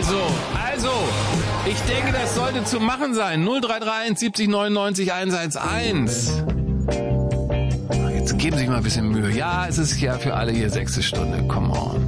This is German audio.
Also, ich denke, das sollte zu machen sein. 0331 70 99 111. Jetzt geben Sie sich mal ein bisschen Mühe. Ja, es ist ja für alle hier 6. Stunde. Come on.